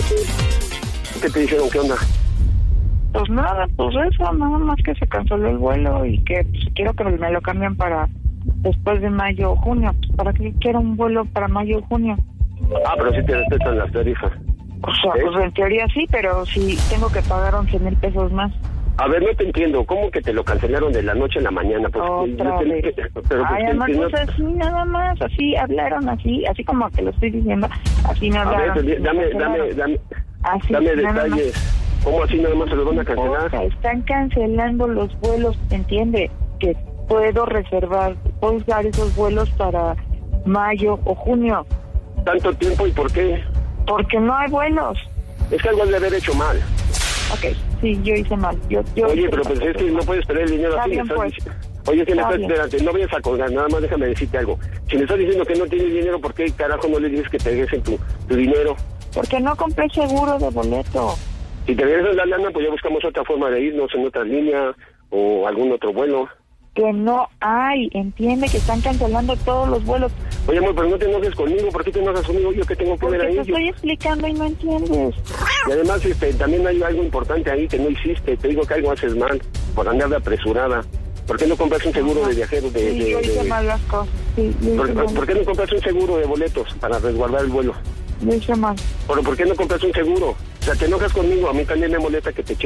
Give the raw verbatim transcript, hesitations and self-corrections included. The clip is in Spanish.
¿Qué te dijeron? ¿Qué onda? Pues nada, pues eso, nada más que se canceló el vuelo y que pues, quiero que me lo cambien para después de mayo o junio. Pues, ¿para qué quiero un vuelo para mayo o junio? Ah, pero sí te respetan las tarifas. O sea, ¿eh? Pues en teoría sí, pero sí tengo que pagar once mil pesos más. A ver, no te entiendo. ¿Cómo que te lo cancelaron de la noche a la mañana? Pues, Otra yo vez. Que, pero Ay, además, no... pues así, nada más, así hablaron, así, así como te lo estoy diciendo, así me hablaron. A ver, dame, dame, dame, así, dame detalles. ¿Cómo así nada más se lo van a cancelar? Cosa, están cancelando los vuelos, entiende, que puedo reservar, puedo usar esos vuelos para mayo o junio. ¿Tanto tiempo y por qué? Porque no hay vuelos. Es que algo has de haber hecho mal. Ok, sí, yo hice mal. Yo, yo Oye, pero pues es que no puedes perder el dinero Está así. bien, pues. Oye, que espérate, no vayas a colgar, nada más déjame decirte algo. Si me estás diciendo que no tienes dinero, ¿por qué carajo no le dices que te regresen tu, tu dinero? Porque no compré seguro de boleto. Si te regresas la lana, pues ya buscamos otra forma de irnos en otra línea o algún otro vuelo. Que no hay, entiende que están cancelando todos los vuelos. Oye, amor, pero no te enojes conmigo, ¿por qué te enojas conmigo? Yo que tengo que ver ahí. Porque te estoy explicando y no entiendes. Y además, este, también hay algo importante ahí que no hiciste. Te digo que algo haces mal por andar de apresurada. ¿Por qué no compras un seguro Ajá. de viajero? De, sí, de, yo hice de... mal las cosas. Sí, yo ¿Por, hice mal. ¿Por qué no compras un seguro de boletos para resguardar el vuelo? Yo hice mal. ¿Pero por qué no compras un seguro? O sea, te enojas conmigo, a mí también me molesta que te